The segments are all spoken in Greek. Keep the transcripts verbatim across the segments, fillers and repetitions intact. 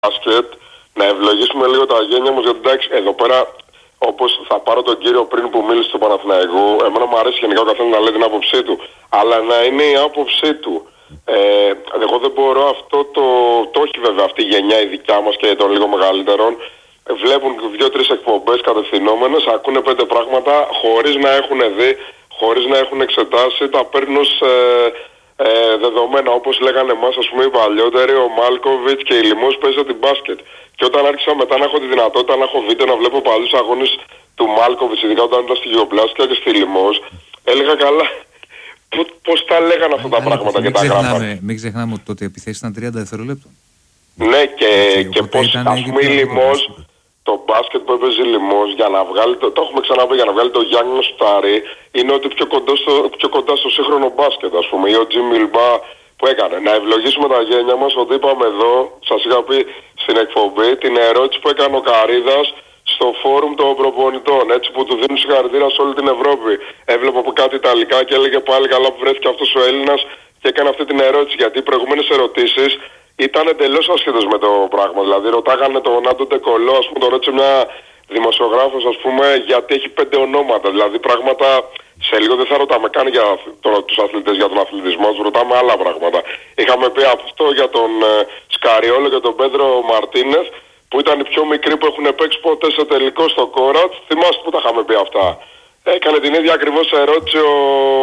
μπάσκετ, να ευλογήσουμε λίγο τα γένια μας, γιατί εντάξει, εδώ πέρα, όπως θα πάρω τον κύριο πριν που μίλησε στο Παναθηναϊκό, εμένα μου αρέσει γενικά ο καθένας να λέει την άποψή του, αλλά να είναι η άποψή του. Ε, εγώ δεν μπορώ αυτό το, το όχι βέβαια αυτή η γενιά η δικιά μας και των λίγο μεγαλύτερων, βλέπουν δύο-τρεις εκπομπές κατευθυνόμενες, ακούνε πέντε πράγματα χωρίς να έχουν δει, χωρίς να έχουν εξετάσει, τα παίρνουν ως ε, ε, δεδομένα, όπως λέγανε εμάς, ας πούμε οι παλιότεροι, ο Μάλκοβιτς και η Λιμός παίζουν την μπάσκετ. Και όταν άρχισα μετά να έχω τη δυνατότητα να έχω βίντεο, να βλέπω παλιούς αγώνες του Μάλκοβιτς, ειδικά όταν ήταν στη Γεωπλάστικα και στη Λιμός, έλεγα καλά. Πώς τα λέγανε αυτά τα πράγματα και τα γράφανε. Μην ξεχνάμε ότι τότε οι επιθέσεις ήταν τριάντα δευτερολέπτων. Ναι, και, και πώς ας πούμε η Λιμός, το μπάσκετ που έπαιζε η Λιμός, για να βγάλει, το, το έχουμε ξαναπεί, για να βγάλει το Γιάννη Στάρι, είναι ότι πιο κοντά, στο, πιο κοντά στο σύγχρονο μπάσκετ, ας πούμε, ή ο Τζιμ Μιλμπά που έκανε. Να ευλογήσουμε τα γένια μας, ότι είπαμε εδώ, σας είχα πει στην εκπομπή, την ερώτηση που έκανε ο Καρίδας στο φόρουμ των προπονητών, έτσι, που του δίνουν συγχαρητήρια σε όλη την Ευρώπη. Έβλεπα από κάτι Ιταλικά και έλεγε πάλι καλά που βρέθηκε αυτός ο Έλληνας και έκανε αυτή την ερώτηση, γιατί οι προηγούμενες ερωτήσεις ήταν εντελώς ασχέτως με το πράγμα. Δηλαδή ρωτάγανε τον Άντο Ντεκολό, ας πούμε, τον ρώτησε μια δημοσιογράφος, ας πούμε, γιατί έχει πέντε ονόματα. Δηλαδή πράγματα σε λίγο δεν θα ρωτάμε καν για το, τους αθλητές, για τον αθλητισμό, τους ρωτάμε άλλα πράγματα. Είχαμε πει αυτό για τον ε, Σκαριόλο και τον Πέντρο Μαρτίνεθ, που ήταν οι πιο μικροί που έχουν παίξει ποτέ σε τελικό στο Κόρατ. Θυμάστε που τα είχαμε πει αυτά. Έκανε την ίδια ακριβώς ερώτηση ο,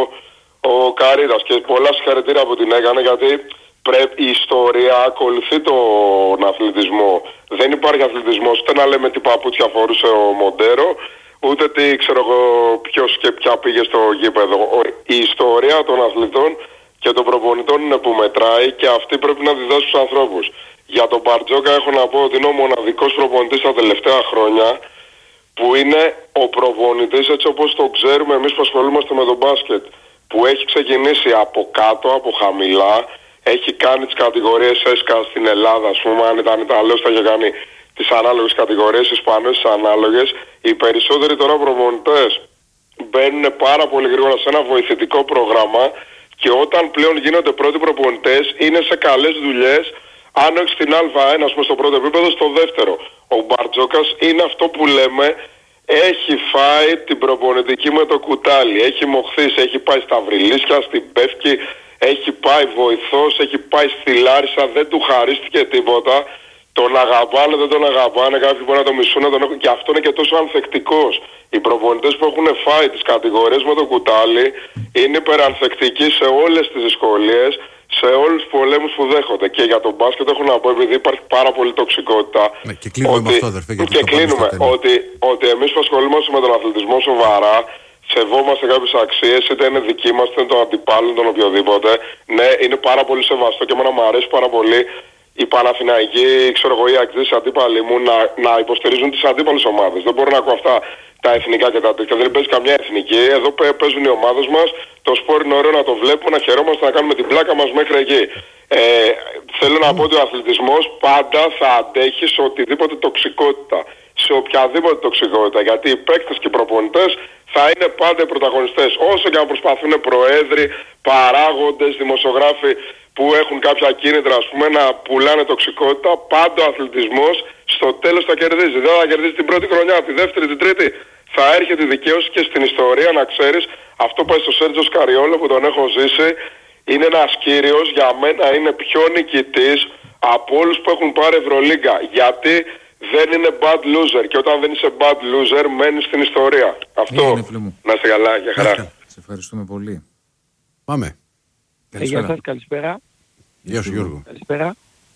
ο Καρίδας και πολλά συγχαρητήρια που την έκανε, γιατί πρέπει, η ιστορία ακολουθεί τον αθλητισμό. Δεν υπάρχει αθλητισμός ούτε να λέμε τι παπούτσια φορούσε ο Μοντέρο, ούτε τι ξέρω εγώ ποιος και ποια πήγε στο γήπεδο. Η ιστορία των αθλητών και των προπονητών είναι που μετράει και αυτή πρέπει να τη δώσει στους ανθρώπους. Για τον Μπαρτζόκα έχω να πω ότι είναι ο μοναδικός προπονητής τα τελευταία χρόνια που είναι ο προπονητής έτσι όπως το ξέρουμε εμείς που ασχολούμαστε με τον μπάσκετ, που έχει ξεκινήσει από κάτω, από χαμηλά, έχει κάνει τις κατηγορίες έσκα στην Ελλάδα, ας πούμε, αν ήταν Ιταλός θα είχε κάνει τις ανάλογες κατηγορίες, Ισπανός τις ανάλογες. Οι περισσότεροι τώρα προπονητές μπαίνουν πάρα πολύ γρήγορα σε ένα βοηθητικό πρόγραμμα και όταν πλέον γίνονται πρώτοι προπονητές είναι σε καλές δουλειές, αν όχι στην Α1, ας πούμε, στο πρώτο επίπεδο, στο δεύτερο. Ο Μπαρτζόκας είναι αυτό που λέμε, έχει φάει την προπονητική με το κουτάλι, έχει μοχθήσει, έχει πάει στα Βρυλίσια, στην Πεύκη, έχει πάει βοηθός, έχει πάει στη Λάρισα, δεν του χαρίστηκε τίποτα. Τον αγαπάνε, δεν τον αγαπάνε, κάποιοι μπορεί να τον μισούν, να τον έχουν, και αυτό είναι και τόσο ανθεκτικός. Οι προπονητές που έχουν φάει τις κατηγορίες με το κουτάλι είναι υπερανθεκτικοί σε όλες τις δυσκολίες, σε όλους τους πολέμους που δέχονται. Και για τον μπάσκετ έχω να πω, επειδή υπάρχει πάρα πολύ τοξικότητα. Ναι, και κλείνουμε ότι, με αυτό, αδερφέ, γιατί και κλείνουμε ότι, ότι εμείς που ασχολούμαστε με τον αθλητισμό σοβαρά, σεβόμαστε κάποιες αξίες, είτε είναι δική μας, είτε είναι των αντιπάλων, τον οποιοδήποτε. Ναι, είναι πάρα πολύ σεβαστό και εμένα μου αρέσει πάρα πολύ οι Παναθηναϊκοί, ξέρω εγώ, οι ακτές αντίπαλοι μου να, να υποστηρίζουν τις αντίπαλες ομάδες. Δεν μπορώ να ακούω αυτά τα εθνικά και τα τέτοια. Δεν παίζει καμιά εθνική. Εδώ παίζουν οι ομάδες μας. Το σπορ είναι ωραίο να το βλέπουμε, να χαιρόμαστε, να κάνουμε την πλάκα μας μέχρι εκεί. Ε, θέλω να πω ότι ο αθλητισμός πάντα θα αντέχει σε οτιδήποτε τοξικότητα. Σε οποιαδήποτε τοξικότητα. Γιατί οι παίκτες και οι προπονητές θα είναι πάντα οι πρωταγωνιστές. Όσο και αν προσπαθούν προέδροι, παράγοντες, δημοσιογράφοι που έχουν κάποια κίνητρα, ας πούμε, να πουλάνε τοξικότητα, πάντα ο αθλητισμός στο τέλος θα κερδίζει. Δεν θα κερδίσει την πρώτη χρονιά, τη δεύτερη, την τρίτη. Θα έρχεται η δικαίωση και στην ιστορία, να ξέρεις, αυτό πάει στο Σέρτζο Σκαριόλο που τον έχω ζήσει. Είναι ένας κύριος, για μένα είναι πιο νικητής από όλους που έχουν πάρει Ευρωλίγκα. Γιατί δεν είναι bad loser και όταν δεν είσαι bad loser μένεις στην ιστορία. Αυτό. Να είστε καλά, για χαρά. Σε ευχαριστούμε πολύ. Πάμε. Ε, γεια σας, καλησπέρα. Γεια σου Γιώργο. Καλησπέρα.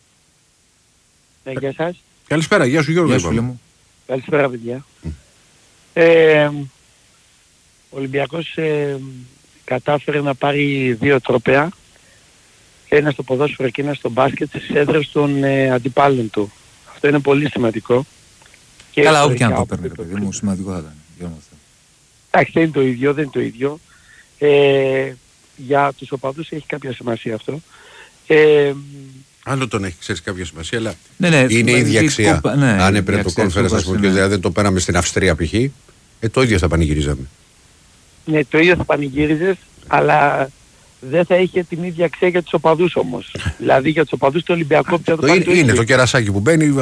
Ε, γεια σας. Καλησπέρα, γεια σου Γιώργο. Γεια σου, φίλε μου. Καλησπέρα, παιδιά. Mm. Ε, ο Ολυμπιακός ε, κατάφερε να πάρει δύο τρόπαια. Ένα στο ποδόσφαιρο και ένα στο μπάσκετ στις έδρες των ε, αντιπάλων του. Αυτό είναι πολύ σημαντικό. Και καλά, όποια αν το παίρνει, παιδί μου, σημαντικό θα ήταν. Εντάξει, δεν είναι το ίδιο, δεν είναι το ίδιο. Ε, για τους οπαδούς έχει κάποια σημασία αυτό. Ε, Άλλο τον έχει, ξέρεις, κάποια σημασία, αλλά ναι, ναι, είναι η ίδια αξία. Ναι, αν έπρεπε το κόνφερας, ας πούμε, και δηλαδή δεν το πέραμε στην Αυστρία π.χ., ε, το ίδιο θα πανηγυρίζαμε. Ναι, το ίδιο θα πανηγύριζες, αλλά δεν θα είχε την ίδια αξία για τους οπαδούς όμως. Δηλαδή για τους οπαδούς του Ολυμπιακού. Το είναι, είναι το κερασάκι που μπαίνει.